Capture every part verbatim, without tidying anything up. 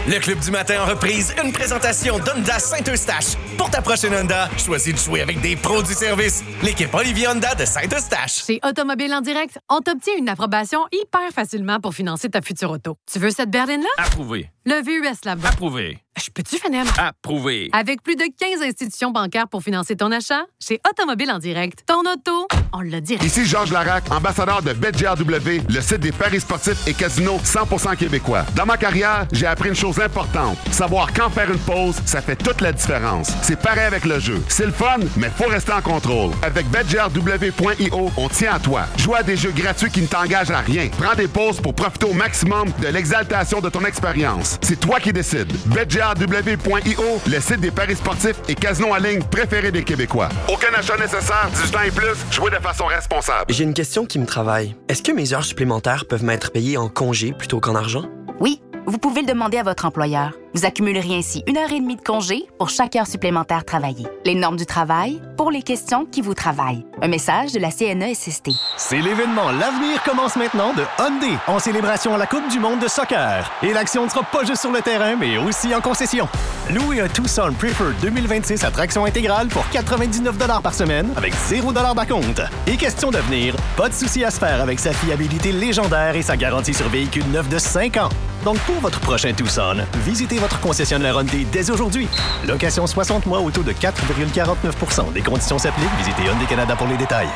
Le Club du matin en reprise, une présentation d'Honda Saint-Eustache. Pour ta prochaine Honda, choisis de jouer avec des pros du service. L'équipe Olivier Honda de Saint-Eustache. Chez Automobile en direct, on t'obtient une approbation hyper facilement pour financer ta future auto. Tu veux cette berline-là? Approuvé. Le V U S là-bas. Approuvé. Je peux-tu finir? Approuvé. Avec plus de quinze institutions bancaires pour financer ton achat, chez Automobile en direct, ton auto, on l'a direct. Ici Georges Larac, ambassadeur de BetGRW, le site des paris sportifs et casinos cent pour cent québécois. Dans ma carrière, j'ai appris une chose importante. Savoir quand faire une pause, ça fait toute la différence. C'est pareil avec le jeu. C'est le fun, mais faut rester en contrôle. Avec bet G R W point I O, on tient à toi. Joue à des jeux gratuits qui ne t'engagent à rien. Prends des pauses pour profiter au maximum de l'exaltation de ton expérience. C'est toi qui décides. bet G R W point I O, le site des paris sportifs et casinos en ligne préférés des Québécois. Aucun achat nécessaire, dix-huit ans et plus, jouez de façon responsable. J'ai une question qui me travaille. Est-ce que mes heures supplémentaires peuvent m'être payées en congé plutôt qu'en argent? Oui, vous pouvez le demander à votre employeur. Vous accumuleriez ainsi une heure et demie de congé pour chaque heure supplémentaire travaillée. Les normes du travail pour les questions qui vous travaillent. Un message de la C N E S S T. C'est l'événement L'avenir commence maintenant de Hyundai en célébration à la Coupe du monde de soccer. Et l'action ne sera pas juste sur le terrain, mais aussi en concession. Louez un Tucson Preferred deux mille vingt-six à traction intégrale pour quatre-vingt-dix-neuf dollars par semaine avec zéro dollar d'acompte. Et question d'avenir, pas de souci à se faire avec sa fiabilité légendaire et sa garantie sur véhicule neuf de cinq ans. Donc pour votre prochain Tucson, visitez votre concessionnaire Hyundai dès aujourd'hui. Location soixante mois au taux de quatre virgule quarante-neuf pour cent. Des conditions s'appliquent. Visitez Hyundai Canada pour les détails.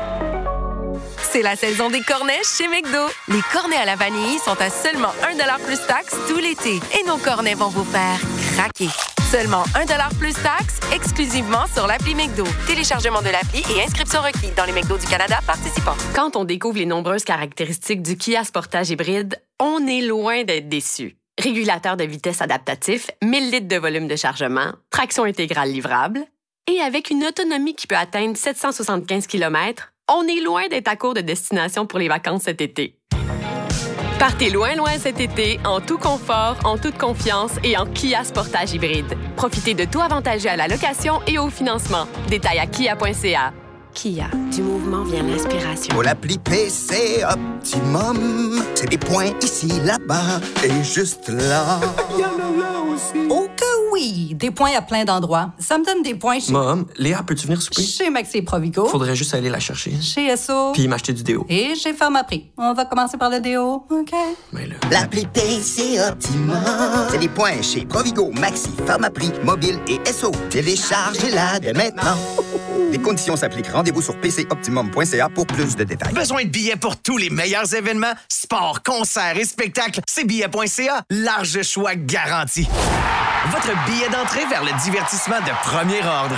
C'est la saison des cornets chez McDo. Les cornets à la vanille sont à seulement un dollar plus taxe tout l'été. Et nos cornets vont vous faire craquer. Seulement un dollar plus taxe, exclusivement sur l'appli McDo. Téléchargement de l'appli et inscription requis dans les McDo du Canada participants. Quand on découvre les nombreuses caractéristiques du Kia Sportage hybride, on est loin d'être déçu. Régulateur de vitesse adaptatif, mille litres de volume de chargement, traction intégrale livrable, et avec une autonomie qui peut atteindre sept cent soixante-quinze kilomètres, on est loin d'être à court de destination pour les vacances cet été. Partez loin, loin cet été, en tout confort, en toute confiance et en Kia Sportage hybride. Profitez de tout avantageux à la location et au financement. Détails à kia point c a. Kia, du mouvement vient l'inspiration. Pour l'appli P C Optimum, c'est des points ici, là-bas et juste là. Il y en a là aussi. Oh que oui! Des points à plein d'endroits. Ça me donne des points chez... Mom, Léa, peux-tu venir souper? Chez Maxi Provigo. Faudrait juste aller la chercher. Chez S O. Puis m'acheter du déo. Et chez Pharmaprix. On va commencer par le déo, OK? Mais là... L'appli P C Optimum, c'est des points chez Provigo, Maxi, Pharmaprix, Mobile et S O. Téléchargez-la dès maintenant. Les conditions s'appliquent. Rendez-vous sur p c optimum point c a pour plus de détails. Besoin de billets pour tous les meilleurs événements? Sport, concerts et spectacles? C'est billets point c a. Large choix garanti. Votre billet d'entrée vers le divertissement de premier ordre.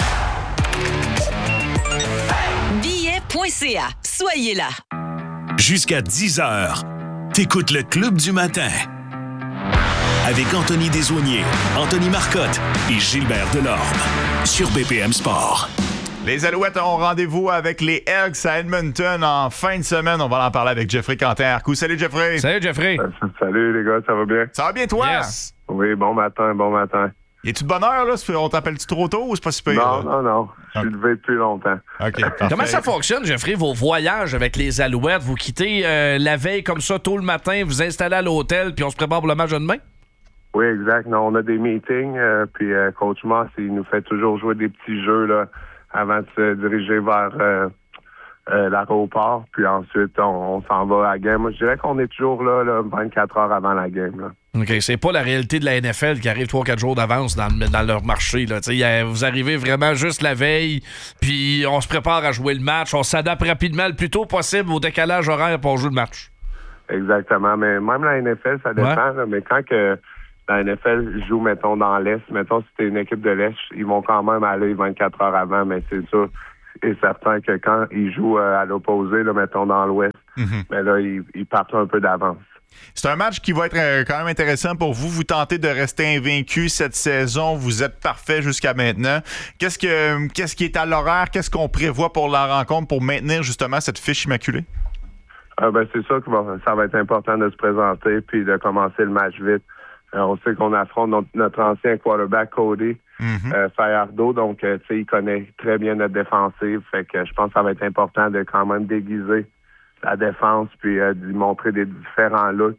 billets point c a. Soyez là. Jusqu'à dix heures, t'écoutes le Club du matin. Avec Anthony Desaulniers, Anthony Marcotte et Gilbert Delorme. Sur B P M Sport. Les Alouettes ont rendez-vous avec les Elks à Edmonton en fin de semaine. On va en parler avec Jeffrey Quentin-Arcou. Salut Jeffrey. Salut Jeffrey. Euh, salut les gars, ça va bien? Ça va bien toi? Yes. Oui, bon matin, bon matin. Es-tu de bonne heure là? On t'appelle-tu trop tôt ou c'est pas si pire? Non, là? non, non. Je suis levé depuis longtemps. OK. Comment ça fonctionne, Jeffrey, vos voyages avec les Alouettes? Vous quittez euh, la veille comme ça tôt le matin, vous installez à l'hôtel, puis on se prépare pour le match de demain? Oui, exact. Non, on a des meetings, euh, puis euh, Coach Moss, il nous fait toujours jouer des petits jeux là, avant de se diriger vers euh, euh, l'aéroport. Puis ensuite, on, on s'en va à la game. Moi, je dirais qu'on est toujours là, là vingt-quatre heures avant la game. Là. OK, c'est pas la réalité de la N F L qui arrive trois quatre jours d'avance dans, dans leur marché. Là. T'sais, vous arrivez vraiment juste la veille, puis on se prépare à jouer le match. On s'adapte rapidement le plus tôt possible au décalage horaire pour jouer le match. Exactement. Mais même la N F L, ça dépend. Ouais. Là, mais quand que la N F L joue, mettons, dans l'Est, mettons, si t'es une équipe de l'Est, ils vont quand même aller vingt-quatre heures avant, mais c'est sûr et certain que quand ils jouent à l'opposé, là, mettons, dans l'Ouest, mm-hmm. mais là, ils, ils partent un peu d'avance. C'est un match qui va être quand même intéressant pour vous. Vous tentez de rester invaincu cette saison. Vous êtes parfait jusqu'à maintenant. Qu'est-ce que qu'est-ce qui est à l'horaire? Qu'est-ce qu'on prévoit pour la rencontre pour maintenir justement cette fiche immaculée? Euh, ben, c'est sûr que bon, ça va être important de se présenter puis de commencer le match vite. Euh, on sait qu'on affronte notre, notre ancien quarterback, Cody mm-hmm. euh, Fajardo, donc euh, tu sais, il connaît très bien notre défensive. Fait que je pense que ça va être important de quand même déguiser la défense puis euh, d'y montrer des différents looks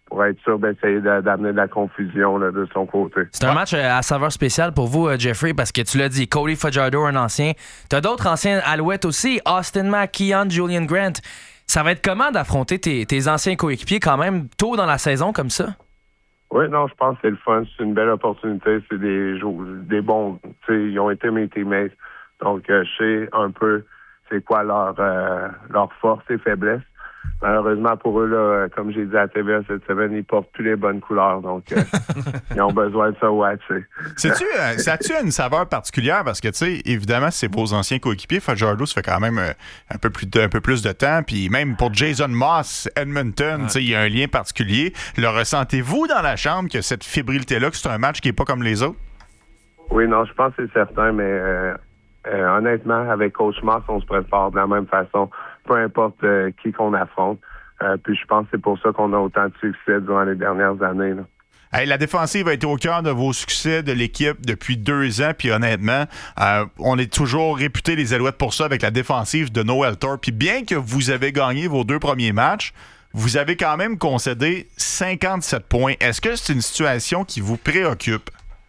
pour être sûr d'essayer de, d'amener de la confusion là, de son côté. C'est un match à saveur spéciale pour vous, Jeffrey, parce que tu l'as dit, Cody Fajardo, un ancien. Tu as d'autres anciens Alouettes aussi, Austin Mack, Keon, Julian Grant. Ça va être comment d'affronter tes, tes anciens coéquipiers quand même tôt dans la saison comme ça? Oui, non, je pense que c'est le fun. C'est une belle opportunité. C'est des des bons... Ils ont été mes teammates. Donc, euh, je sais un peu c'est quoi leur, euh, leur force et faiblesse. Malheureusement pour eux, là, comme j'ai dit à T V A cette semaine, ils portent plus les bonnes couleurs. Donc, euh, ils ont besoin de ça watcher. C'est-tu, euh, ça a-tu une saveur particulière? Parce que, tu sais, évidemment, c'est vos anciens coéquipiers. Fajardo, ça fait quand même euh, un, peu plus de, un peu plus de temps. Puis même pour Jason Moss, Edmonton, ouais. il y a un lien particulier. Le ressentez-vous dans la chambre que cette fébrilité-là, que c'est un match qui n'est pas comme les autres? Oui, non, je pense que c'est certain, mais euh, euh, honnêtement, avec Coach Moss, on se prépare de la même façon. Peu importe euh, qui qu'on affronte. Euh, puis je pense que c'est pour ça qu'on a autant de succès durant les dernières années. Là. Hey, la défensive a été au cœur de vos succès de l'équipe depuis deux ans. Puis honnêtement, euh, on est toujours réputé les Alouettes pour ça avec la défensive de Noel Thorpe. Puis bien que vous avez gagné vos deux premiers matchs, vous avez quand même concédé cinquante-sept points. Est-ce que c'est une situation qui vous préoccupe?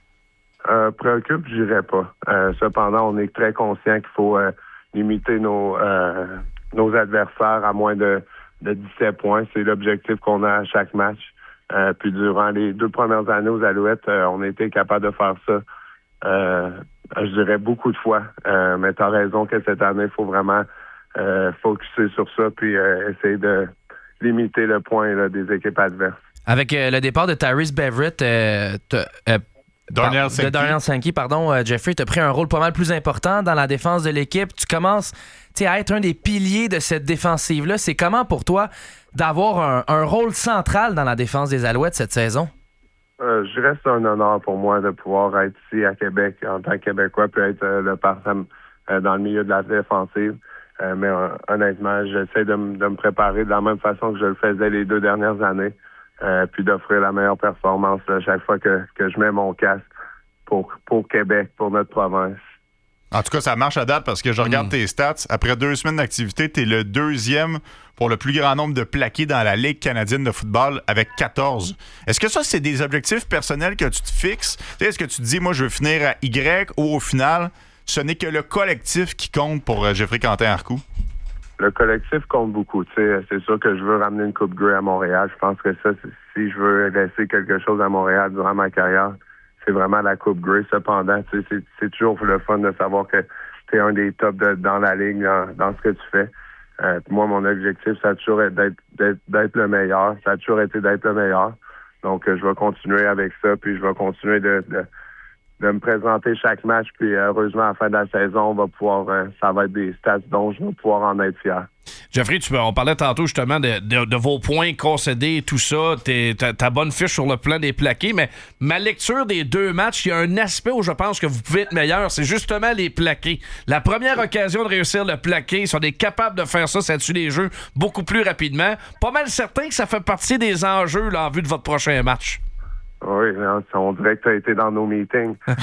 Euh, préoccupe, je dirais pas. Euh, cependant, on est très conscient qu'il faut euh, limiter nos... Euh, nos adversaires à moins de, de dix-sept points. C'est l'objectif qu'on a à chaque match. Euh, puis durant les deux premières années aux Alouettes, euh, on a été capable de faire ça, euh, je dirais, beaucoup de fois. Euh, mais tu as raison que cette année, il faut vraiment euh, focuser sur ça puis euh, essayer de limiter le point là, des équipes adverses. Avec euh, le départ de Tyrese Beverett, euh, euh, Darnell Sankey. de Darnell Sankey, pardon, euh, Jeffrey, tu as pris un rôle pas mal plus important dans la défense de l'équipe. Tu commences à être un des piliers de cette défensive-là. C'est comment pour toi d'avoir un, un rôle central dans la défense des Alouettes cette saison? Euh, je reste un honneur pour moi de pouvoir être ici à Québec en tant que Québécois puis être euh, le partenaire euh, dans le milieu de la défensive. Euh, mais euh, honnêtement, j'essaie de, m- de me préparer de la même façon que je le faisais les deux dernières années. Euh, puis d'offrir la meilleure performance là, chaque fois que, que je mets mon casque pour, pour Québec, pour notre province. En tout cas, ça marche à date parce que je regarde mmh. tes stats. Après deux semaines d'activité, tu es le deuxième pour le plus grand nombre de plaqués dans la Ligue canadienne de football avec quatorze. Est-ce que ça, c'est des objectifs personnels que tu te fixes? T'sais, est-ce que tu te dis, moi, je veux finir à Y ou au final, ce n'est que le collectif qui compte pour euh, Jeffrey Quentin-Arcou? Le collectif compte beaucoup. T'sais. C'est sûr que je veux ramener une Coupe Grey à Montréal. Je pense que ça, si je veux laisser quelque chose à Montréal durant ma carrière, c'est vraiment la Coupe Grey. Cependant, c'est, c'est toujours le fun de savoir que tu es un des tops de, dans la ligue, dans, dans ce que tu fais. Euh, moi, mon objectif, ça a toujours été d'être, d'être, d'être le meilleur. Ça a toujours été d'être le meilleur. Donc, euh, je vais continuer avec ça, puis je vais continuer de, de, de me présenter chaque match. Puis, heureusement, à la fin de la saison, on va pouvoir, euh, ça va être des stats dont je vais pouvoir en être fier. Jeffrey, tu, on parlait tantôt justement de, de, de vos points concédés et tout ça, ta, ta bonne fiche sur le plan des plaqués, mais ma lecture des deux matchs, il y a un aspect où je pense que vous pouvez être meilleur, c'est justement les plaqués. La première occasion de réussir le plaqué, ils sont des capables de faire ça, ça tue les jeux beaucoup plus rapidement. Pas mal certain que ça fait partie des enjeux là, en vue de votre prochain match. Oui, on dirait que tu as été dans nos meetings. On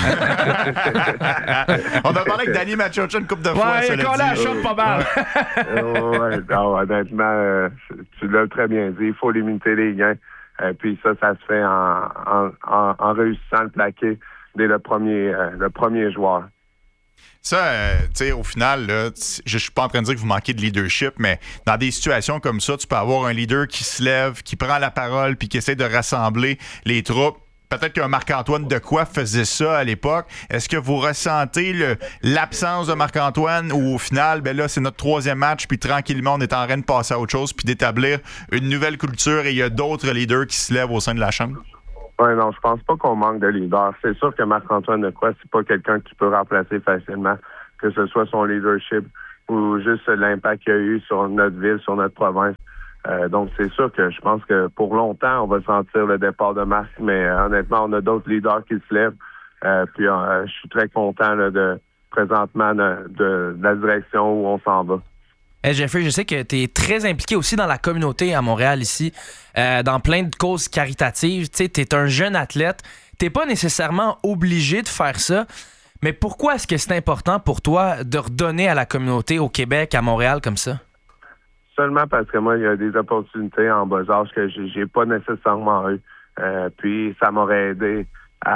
a parlé avec Danny Machocha une couple de fois. Ouais, il a collé la shot pas mal. ouais, non, honnêtement, euh, tu l'as très bien dit. Il faut limiter les gains. Euh, puis ça, ça se fait en, en, en, en réussissant le plaqué dès le premier, euh, le premier joueur. Ça, euh, tu sais, au final, là, je suis pas en train de dire que vous manquez de leadership, mais dans des situations comme ça, tu peux avoir un leader qui se lève, qui prend la parole, puis qui essaie de rassembler les troupes. Peut-être qu'un Marc-Antoine Dequoy faisait ça à l'époque. Est-ce que vous ressentez le, l'absence de Marc-Antoine ou au final, ben là, c'est notre troisième match, puis tranquillement, on est en train de passer à autre chose, puis d'établir une nouvelle culture et il y a d'autres leaders qui se lèvent au sein de la chambre? Oui, non, je pense pas qu'on manque de leader. C'est sûr que Marc-Antoine Dequoy, c'est pas quelqu'un que tu peux remplacer facilement, que ce soit son leadership ou juste l'impact qu'il a eu sur notre ville, sur notre province. Euh, donc, c'est sûr que je pense que pour longtemps, on va sentir le départ de Marc, mais euh, honnêtement, on a d'autres leaders qui se lèvent. Euh, puis, euh, je suis très content là, de présentement de, de, de la direction où on s'en va. Hey Jeffrey, je sais que tu es très impliqué aussi dans la communauté à Montréal ici, euh, dans plein de causes caritatives. Tu es un jeune athlète. Tu n'es pas nécessairement obligé de faire ça, mais pourquoi est-ce que c'est important pour toi de redonner à la communauté au Québec, à Montréal, comme ça? seulement parce que moi, il y a des opportunités en bas âge que j'ai, j'ai pas nécessairement eu. Euh, puis ça m'aurait aidé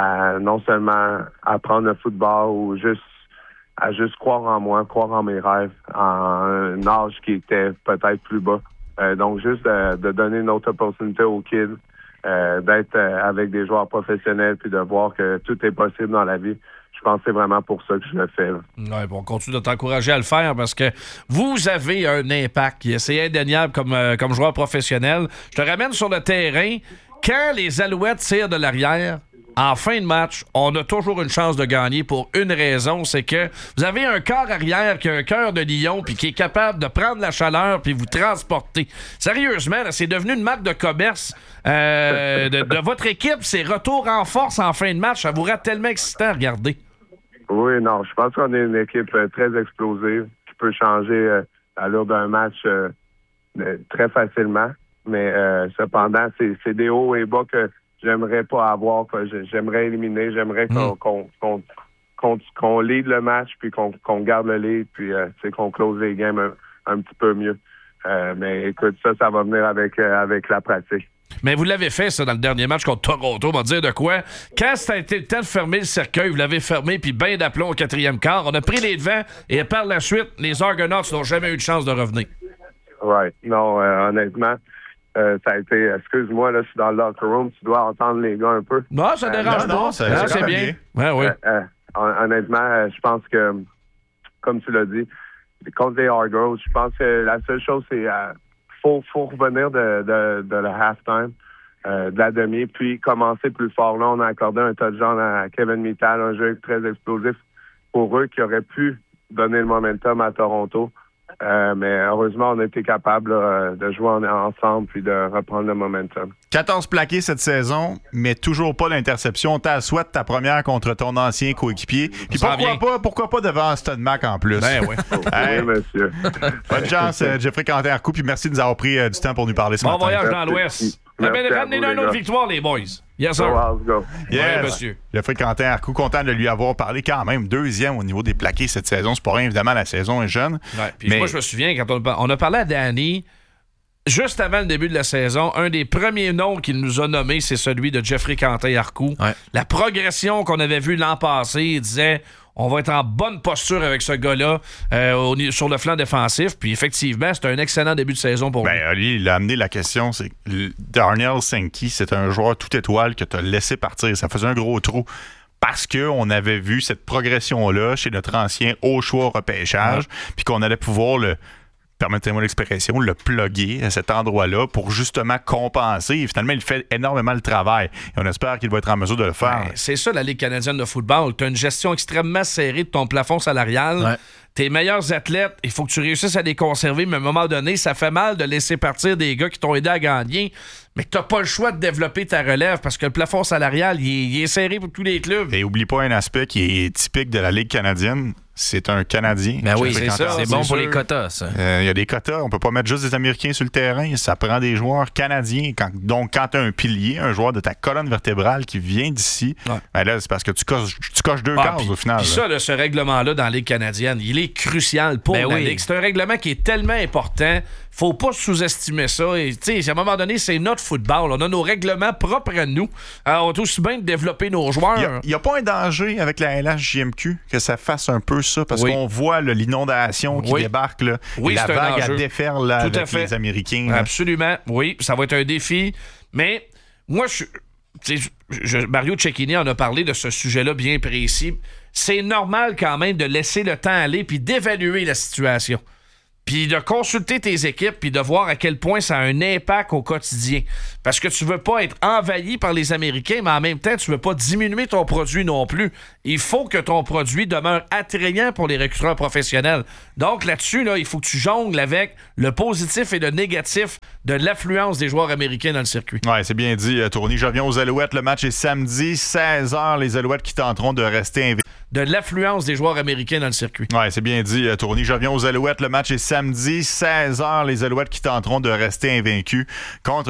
à non seulement apprendre le football ou juste à juste croire en moi, croire en mes rêves, en un âge qui était peut-être plus bas. Euh, donc, juste de, de donner une autre opportunité aux kids, euh, d'être euh, avec des joueurs professionnels puis de voir que tout est possible dans la vie. Je pense que c'est vraiment pour ça que je le fais. Ouais, bon, on continue de t'encourager à le faire parce que vous avez un impact. C'est indéniable comme, euh, comme joueur professionnel. Je te ramène sur le terrain. Quand les Alouettes tirent de l'arrière, en fin de match, on a toujours une chance de gagner pour une raison, c'est que vous avez un corps arrière qui a un cœur de lion puis qui est capable de prendre la chaleur puis vous transporter. Sérieusement, là, c'est devenu une marque de commerce euh, de, de votre équipe. C'est retour en force en fin de match. Ça vous rend tellement excitant à regarder. Oui, non, je pense qu'on est une équipe euh, très explosive qui peut changer euh, l'allure d'un match euh, euh, très facilement. Mais euh, cependant, c'est, c'est des hauts et bas que j'aimerais pas avoir, que j'aimerais éliminer. J'aimerais qu'on, mm. qu'on, qu'on, qu'on, qu'on lead le match, puis qu'on, qu'on garde le lead, puis euh, qu'on close les games un, un petit peu mieux. Euh, mais écoute, ça, ça va venir avec, euh, avec la pratique. Mais vous l'avez fait, ça, dans le dernier match contre Toronto. On va dire de quoi. Quand c'était le temps de fermer le cercueil, vous l'avez fermé, puis ben d'aplomb au quatrième quart. On a pris les devants, et par la suite, les Argonauts n'ont jamais eu de chance de revenir. Oui. Non, euh, honnêtement, euh, ça a été... Excuse-moi, là, je suis dans le locker room. Tu dois entendre les gars un peu. Non, ça dérange euh, pas. Non, ça, non, c'est bien. bien. Ouais, ouais. Euh, euh, honnêtement, euh, je pense que, comme tu l'as dit, contre les Argonauts, je pense que la seule chose, c'est... Euh, Faut, faut revenir de, de, de la halftime, euh, de la demi, puis commencer plus fort. Là, on a accordé un touchdown à Kevin Mittal, un jeu très explosif pour eux qui aurait pu donner le momentum à Toronto. Euh, mais heureusement, on a été capable là, de jouer en, ensemble puis de reprendre le momentum. quatorze plaqués cette saison, mais toujours pas d'interception. T'as souhaité ta première contre ton ancien coéquipier. Puis pourquoi pas, pourquoi pas devant Stud Mac en plus? Ben oui. Hey. Oui, monsieur. Bonne chance, Jeffrey Quentin-Arcou, puis merci de nous avoir pris euh, du temps pour nous parler ce bon matin. Bon voyage dans l'Ouest. Ramenez-nous une autre victoire, les boys. Yes, sir. Go, go. Yes. Oui, monsieur. Jeffrey Quentin-Arcou, content de lui avoir parlé quand même. Deuxième au niveau des plaqués cette saison. C'est pas rien, évidemment, la saison est jeune. Ouais, puis mais... moi, je me souviens, quand on, on a parlé à Danny, juste avant le début de la saison, un des premiers noms qu'il nous a nommé, c'est celui de Jeffrey Quentin-Arcou. Ouais. La progression qu'on avait vue l'an passé, il disait... On va être en bonne posture avec ce gars-là euh, au, sur le flanc défensif. Puis effectivement, c'est un excellent début de saison pour ben, lui. Ali, il a amené la question, c'est que Darnell Sankey, c'est un joueur tout étoile que tu as laissé partir. Ça faisait un gros trou. Parce qu'on avait vu cette progression-là chez notre ancien haut choix au repêchage, ouais. Puis qu'on allait pouvoir le... permettez-moi l'expression, le plugger à cet endroit-là pour justement compenser. Et finalement, il fait énormément le travail. Et on espère qu'il va être en mesure de le faire. Ben, c'est ça, la Ligue canadienne de football. Tu as une gestion extrêmement serrée de ton plafond salarial. Ouais. Tes meilleurs athlètes, il faut que tu réussisses à les conserver, mais à un moment donné, ça fait mal de laisser partir des gars qui t'ont aidé à gagner, mais tu n'as pas le choix de développer ta relève parce que le plafond salarial, il est, il est serré pour tous les clubs. Et oublie pas un aspect qui est typique de la Ligue canadienne. C'est un Canadien. Ben oui, c'est ça. C'est bon pour les quotas, ça. Il euh, y a des quotas. On peut pas mettre juste des Américains sur le terrain. Ça prend des joueurs canadiens. Quand, donc, quand tu as un pilier, un joueur de ta colonne vertébrale qui vient d'ici, ouais. Ben là, c'est parce que tu coches, tu coches deux ah, cases pis, au final. Puis ça, là, ce règlement-là dans la Ligue canadienne, il est crucial pour ben la oui. Ligue. C'est un règlement qui est tellement important. Faut pas sous-estimer ça. Et, à un moment donné, c'est notre football. On a nos règlements propres à nous. Alors, on est aussi bien de développer nos joueurs. Il n'y a, a pas un danger avec la L H J M Q que ça fasse un peu ça, parce oui. qu'on voit là, l'inondation qui oui. débarque, là, oui, et la vague à défaire là, Tout avec à fait. les Américains. Là. Absolument. Oui, ça va être un défi. Mais moi, je, je, je Mario Cecchini en a parlé de ce sujet-là bien précis. C'est normal quand même de laisser le temps aller puis d'évaluer la situation. Puis de consulter tes équipes, puis de voir à quel point ça a un impact au quotidien. Parce que tu veux pas être envahi par les Américains, mais en même temps, tu veux pas diminuer ton produit non plus. Il faut que ton produit demeure attrayant pour les recruteurs professionnels. Donc là-dessus, là, il faut que tu jongles avec le positif et le négatif de l'affluence des joueurs américains dans le circuit. Ouais, c'est bien dit, Tourny. Je reviens aux Alouettes. Le match est samedi, seize heures. Les Alouettes qui tenteront de rester invaincus. De l'affluence des joueurs américains dans le circuit. Ouais, c'est bien dit, Tourny. Je reviens aux Alouettes. Le match est samedi, seize heures. Les Alouettes qui tenteront de rester invaincus contre